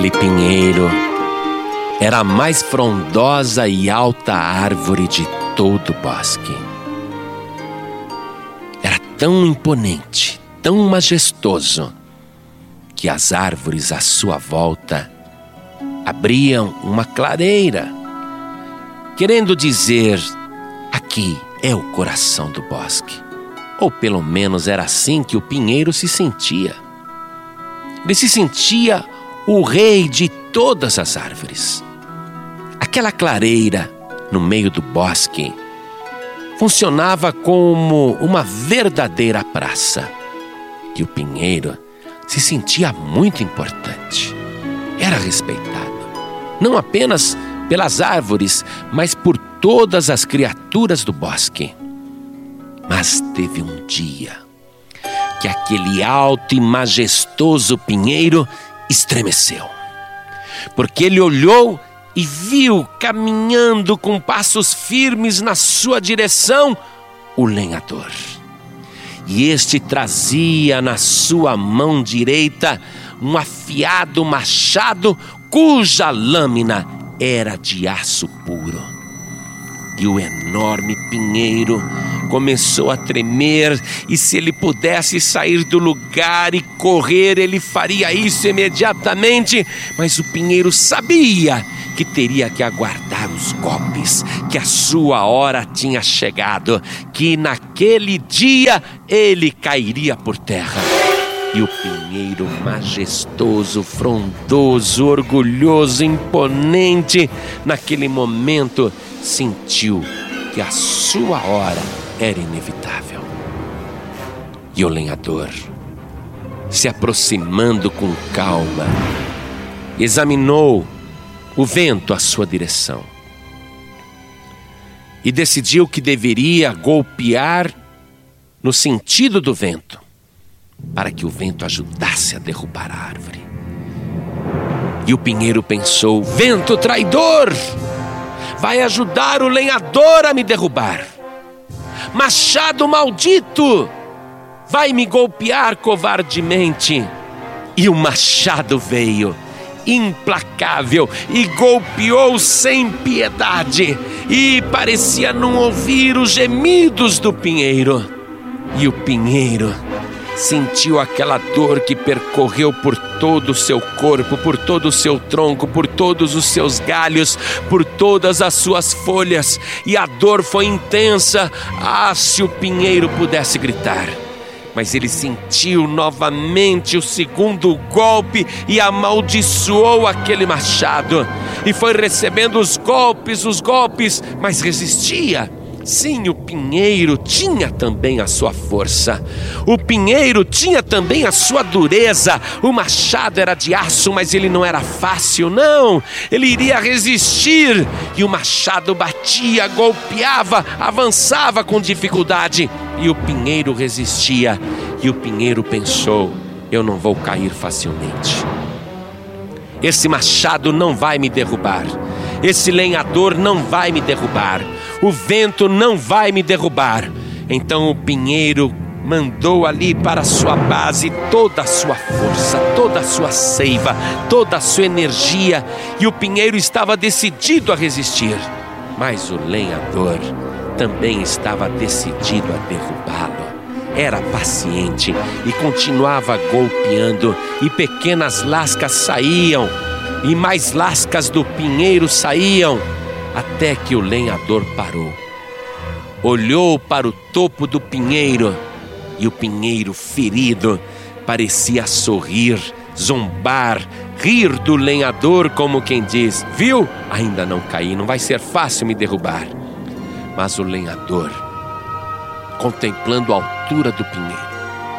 Aquele pinheiro era a mais frondosa e alta árvore de todo o bosque. Era tão imponente, tão majestoso, que as árvores à sua volta abriam uma clareira, querendo dizer: aqui é o coração do bosque. Ou pelo menos era assim que o pinheiro se sentia. Ele se sentia o rei de todas as árvores. Aquela clareira no meio do bosque funcionava como uma verdadeira praça. E o pinheiro se sentia muito importante. Era respeitado, não apenas pelas árvores, mas por todas as criaturas do bosque. Mas teve um dia que aquele alto e majestoso pinheiro estremeceu, porque ele olhou e viu caminhando com passos firmes na sua direção o lenhador. E este trazia na sua mão direita um afiado machado cuja lâmina era de aço puro. E o enorme pinheiro começou a tremer, e se ele pudesse sair do lugar e correr, ele faria isso imediatamente. Mas o pinheiro sabia que teria que aguardar os golpes, que a sua hora tinha chegado, que naquele dia ele cairia por terra. E o pinheiro majestoso, frondoso, orgulhoso, imponente, naquele momento sentiu que a sua hora era inevitável. E o lenhador, se aproximando com calma, examinou o vento à sua direção e decidiu que deveria golpear no sentido do vento, para que o vento ajudasse a derrubar a árvore. E o pinheiro pensou: vento traidor, vai ajudar o lenhador a me derrubar. Machado maldito, vai me golpear covardemente. E o machado veio, implacável, e golpeou sem piedade, e parecia não ouvir os gemidos do pinheiro. E o pinheiro sentiu aquela dor que percorreu por todo o seu corpo, por todo o seu tronco, por todos os seus galhos, por todas as suas folhas. E a dor foi intensa. Se o pinheiro pudesse gritar. Mas ele sentiu novamente o segundo golpe e amaldiçoou aquele machado. E foi recebendo os golpes, mas resistia. Sim, o pinheiro tinha também a sua força. O pinheiro tinha também a sua dureza. O machado era de aço, mas ele não era fácil, não. Ele iria resistir. E o machado batia, golpeava, avançava com dificuldade. E o pinheiro resistia. E o pinheiro pensou: eu não vou cair facilmente. Esse machado não vai me derrubar. Esse lenhador não vai me derrubar. O vento não vai me derrubar. Então o pinheiro mandou ali para a sua base toda a sua força, toda a sua seiva, toda a sua energia. E o pinheiro estava decidido a resistir. Mas o lenhador também estava decidido a derrubá-lo. Era paciente e continuava golpeando, e pequenas lascas saíam, e mais lascas do pinheiro saíam, até que o lenhador parou. Olhou para o topo do pinheiro, e o pinheiro, ferido, parecia sorrir, zombar, rir do lenhador, como quem diz: viu? Ainda não caí, não vai ser fácil me derrubar. Mas o lenhador, contemplando a altura do pinheiro,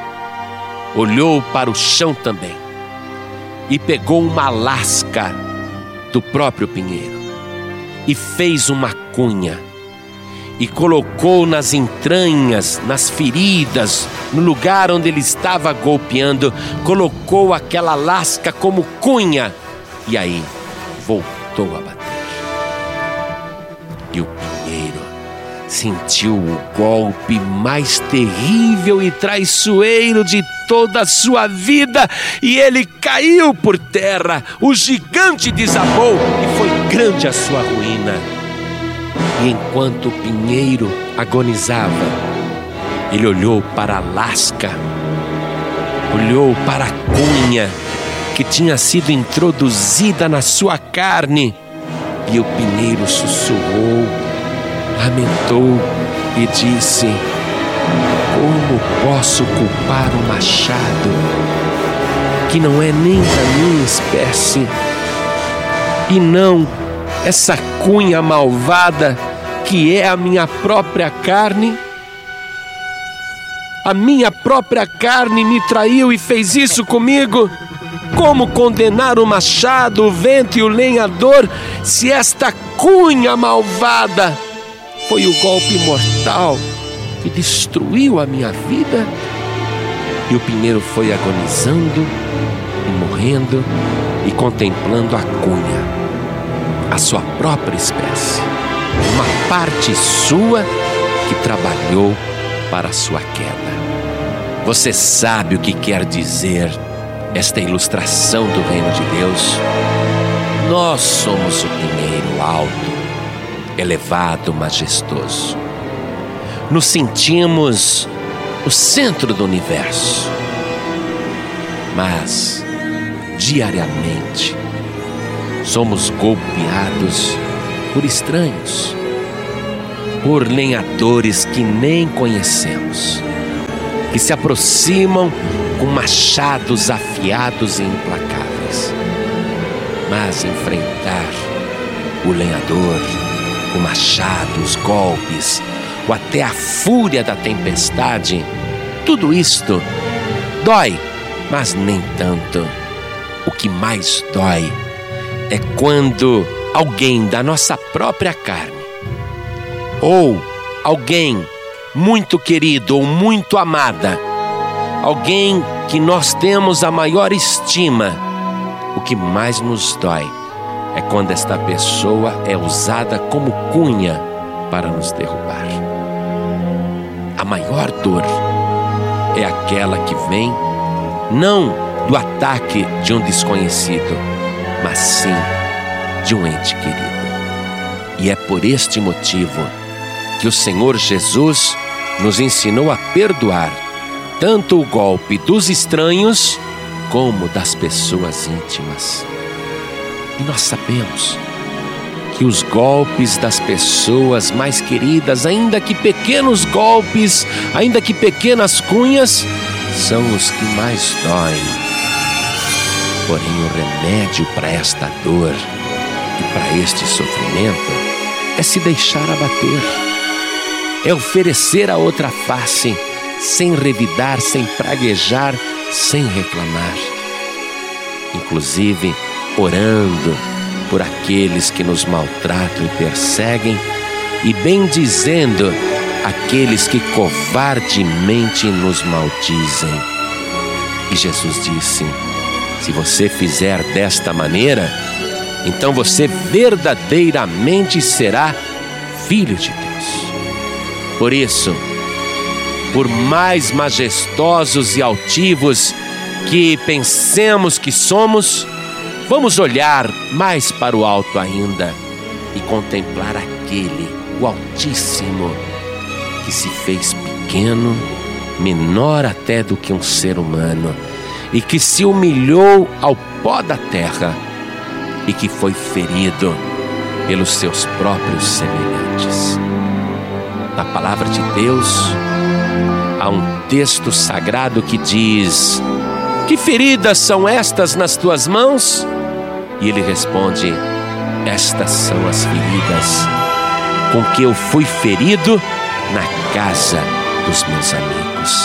olhou para o chão também e pegou uma lasca do próprio pinheiro e fez uma cunha e colocou nas entranhas, nas feridas, no lugar onde ele estava golpeando, colocou aquela lasca como cunha, e aí voltou a bater. E o pinheiro sentiu o golpe mais terrível e traiçoeiro de toda a sua vida, e ele caiu por terra. O gigante desabou e foi grande a sua ruína. E enquanto o pinheiro agonizava, ele olhou para a lasca, olhou para a cunha que tinha sido introduzida na sua carne, e o pinheiro sussurrou, lamentou e disse: como posso culpar o machado, que não é nem da minha espécie, e não essa cunha malvada, que é a minha própria carne? A minha própria carne me traiu e fez isso comigo. Como condenar o machado, o vento e o lenhador, se esta cunha malvada foi o golpe mortal que destruiu a minha vida? E o pinheiro foi agonizando e morrendo e contemplando a cunha, a sua própria espécie, uma parte sua que trabalhou para a sua queda. Você sabe o que quer dizer esta ilustração do reino de Deus? Nós somos o pinheiro alto, elevado, majestoso. Nos sentimos o centro do universo. Mas, diariamente, somos golpeados por estranhos, por lenhadores que nem conhecemos, que se aproximam com machados afiados e implacáveis. Mas enfrentar o lenhador, o machado, os golpes, ou até a fúria da tempestade, tudo isto dói, mas nem tanto. O que mais dói é quando alguém da nossa própria carne, ou alguém muito querido ou muito amada, alguém que nós temos a maior estima, o que mais nos dói é quando esta pessoa é usada como cunha para nos derrubar. A maior dor é aquela que vem não do ataque de um desconhecido, mas sim de um ente querido. E é por este motivo que o Senhor Jesus nos ensinou a perdoar tanto o golpe dos estranhos como das pessoas íntimas. E nós sabemos que os golpes das pessoas mais queridas, ainda que pequenos golpes, ainda que pequenas cunhas, são os que mais doem. Porém, o remédio para esta dor e para este sofrimento é se deixar abater, é oferecer a outra face, sem revidar, sem praguejar, sem reclamar. Inclusive, orando por aqueles que nos maltratam e perseguem, e bendizendo aqueles que covardemente nos maldizem. E Jesus disse: se você fizer desta maneira, então você verdadeiramente será filho de Deus. Por isso, por mais majestosos e altivos que pensemos que somos, vamos olhar mais para o alto ainda e contemplar aquele, o Altíssimo, que se fez pequeno, menor até do que um ser humano, e que se humilhou ao pó da terra e que foi ferido pelos seus próprios semelhantes. Na palavra de Deus, há um texto sagrado que diz: que feridas são estas nas tuas mãos? E ele responde: estas são as feridas com que eu fui ferido na casa dos meus amigos.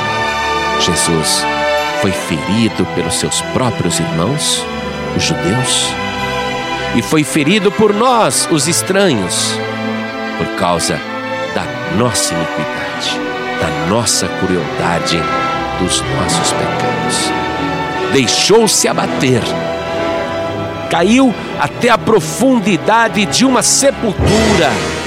Jesus foi ferido pelos seus próprios irmãos, os judeus, e foi ferido por nós, os estranhos, por causa da nossa iniquidade, da nossa crueldade, dos nossos pecados. Deixou-se abater, caiu até a profundidade de uma sepultura,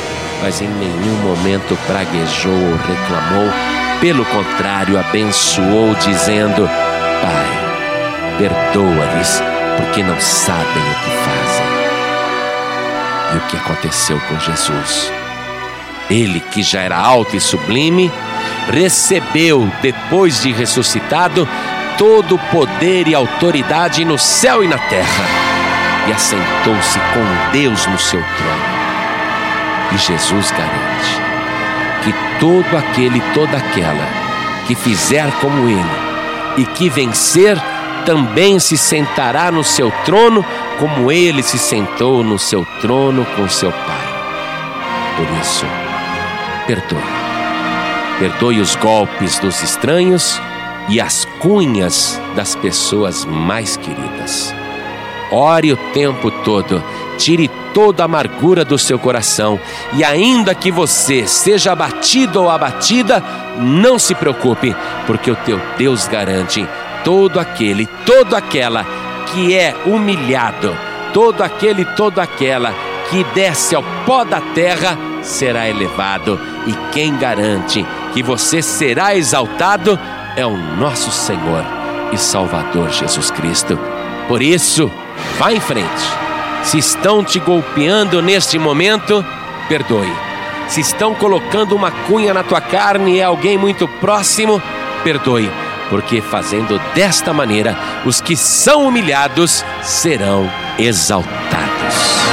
mas em nenhum momento praguejou ou reclamou. Pelo contrário, abençoou, dizendo: Pai, perdoa-lhes, porque não sabem o que fazem. E o que aconteceu com Jesus? Ele, que já era alto e sublime, recebeu, depois de ressuscitado, todo o poder e autoridade no céu e na terra, e assentou-se com Deus no seu trono. E Jesus garante que todo aquele e toda aquela que fizer como Ele e que vencer, também se sentará no seu trono, como Ele se sentou no seu trono com seu Pai. Por isso, perdoe. Perdoe os golpes dos estranhos e as cunhas das pessoas mais queridas. Ore o tempo todo, tire toda a amargura do seu coração, e ainda que você seja abatido ou abatida, não se preocupe, porque o teu Deus garante: todo aquele, toda aquela que é humilhado, todo aquele e toda aquela que desce ao pó da terra, será elevado, e quem garante que você será exaltado é o nosso Senhor e Salvador Jesus Cristo. Por isso, vá em frente. Se estão te golpeando neste momento, perdoe. Se estão colocando uma cunha na tua carne e é alguém muito próximo, perdoe. Porque fazendo desta maneira, os que são humilhados serão exaltados.